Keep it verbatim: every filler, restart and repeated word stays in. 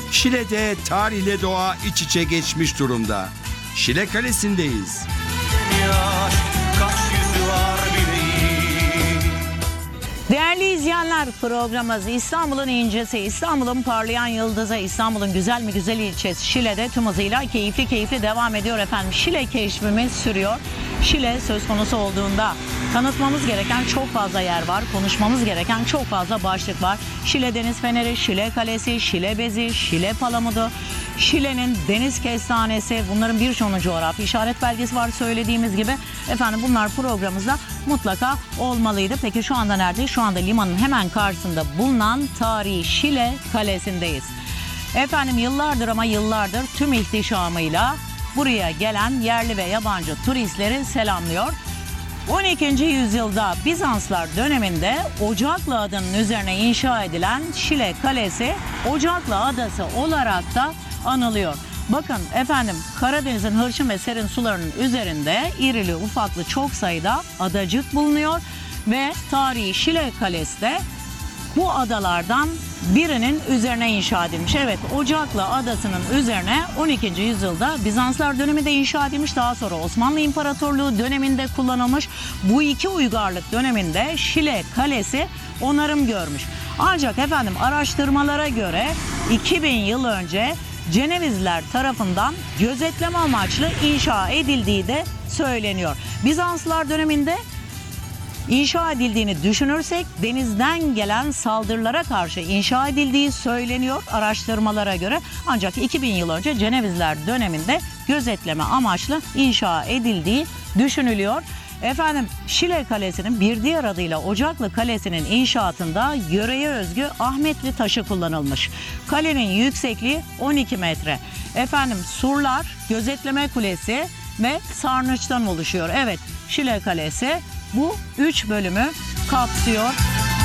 Şile'de tarihle doğa iç içe geçmiş durumda. Şile Kalesi'ndeyiz. Değerli izleyenler, programımız İstanbul'un incisi, İstanbul'un parlayan yıldızı, İstanbul'un güzel mi güzel ilçesi Şile'de tüm hızıyla keyifli keyifli devam ediyor efendim. Şile keşfimiz sürüyor. Şile söz konusu olduğunda tanıtmamız gereken çok fazla yer var, konuşmamız gereken çok fazla başlık var. Şile Deniz Feneri, Şile Kalesi, Şile Bezi, Şile Palamudu, Şile'nin deniz kestanesi, bunların birçoğunun coğrafi işaret belgesi var söylediğimiz gibi. Efendim bunlar programımızda mutlaka olmalıydı. Peki şu anda neredeyiz? Şu anda limanın hemen karşısında bulunan tarihi Şile Kalesi'ndeyiz. Efendim yıllardır ama yıllardır tüm ihtişamıyla buraya gelen yerli ve yabancı turistleri selamlıyor. on ikinci yüzyılda Bizanslar döneminde Ocaklı adının üzerine inşa edilen Şile Kalesi Ocaklı Adası olarak da anılıyor. Bakın efendim Karadeniz'in hırçın ve serin sularının üzerinde irili ufaklı çok sayıda adacık bulunuyor ve tarihi Şile Kalesi de bu adalardan birinin üzerine inşa edilmiş. Evet, Ocaklı Adası'nın üzerine on ikinci yüzyılda Bizanslar döneminde inşa edilmiş. Daha sonra Osmanlı İmparatorluğu döneminde kullanılmış. Bu iki uygarlık döneminde Şile Kalesi onarım görmüş. Ancak efendim araştırmalara göre iki bin yıl önce Cenevizler tarafından gözetleme amaçlı inşa edildiği de söyleniyor. Bizanslar döneminde İnşa edildiğini düşünürsek denizden gelen saldırılara karşı inşa edildiği söyleniyor araştırmalara göre. Ancak iki bin yıl önce Cenevizler döneminde gözetleme amaçlı inşa edildiği düşünülüyor. Efendim Şile Kalesi'nin bir diğer adıyla Ocaklı Kalesi'nin inşaatında yöreye özgü Ahmetli taşı kullanılmış. Kalenin yüksekliği on iki metre. Efendim surlar, gözetleme kulesi ve sarnıçtan oluşuyor. Evet, Şile Kalesi bu üç bölümü kapsıyor.